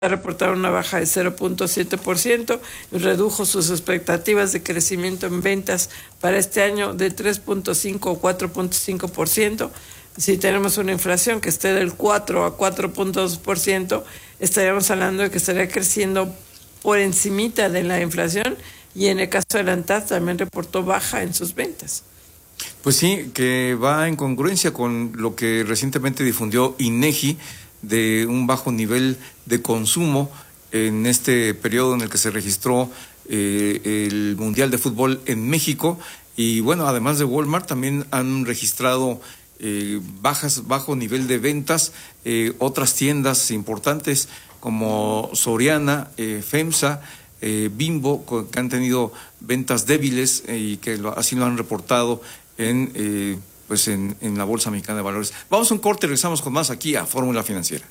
reportaron una baja de 0.7% y redujo sus expectativas de crecimiento en ventas para este año de 3.5 o 4.5%. Si tenemos una inflación que esté del 4 a 4.2%, estaríamos hablando de que estaría creciendo por encimita de la inflación, y en el caso de la ANTAD también reportó baja en sus ventas. Pues sí, que va en congruencia con lo que recientemente difundió INEGI, de un bajo nivel de consumo en este periodo en el que se registró el Mundial de Fútbol en México. Y bueno, además de Walmart, también han registrado bajo nivel de ventas otras tiendas importantes como Soriana, FEMSA, Bimbo, que han tenido ventas débiles y que así lo han reportado en la Bolsa Mexicana de Valores. Vamos a un corte y regresamos con más aquí a Fórmula Financiera.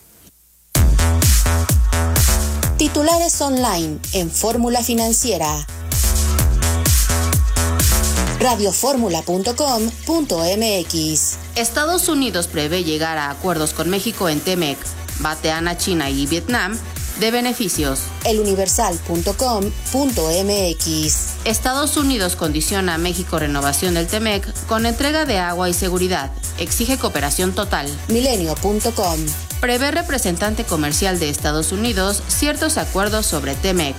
Titulares online en Fórmula Financiera. radioformula.com.mx. Estados Unidos prevé llegar a acuerdos con México en TEMEC. Batean a China y Vietnam de beneficios. eluniversal.com.mx. Estados Unidos condiciona a México renovación del TEMEC con entrega de agua y seguridad. Exige cooperación total. Milenio.com. Prevé representante comercial de Estados Unidos ciertos acuerdos sobre TEMEC.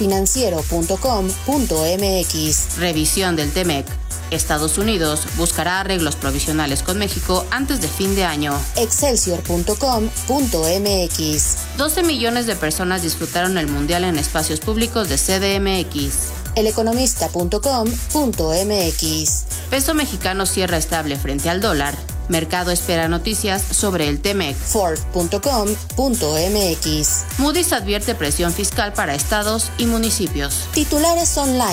elfinanciero.com.mx. Revisión del TEMEC. Estados Unidos buscará arreglos provisionales con México antes de fin de año. Excelsior.com.mx. 12 millones de personas disfrutaron el Mundial en espacios públicos de CDMX. Eleconomista.com.mx. Peso mexicano cierra estable frente al dólar. Mercado espera noticias sobre el TEMEC. Ford.com.mx. Moody's advierte presión fiscal para estados y municipios. Titulares online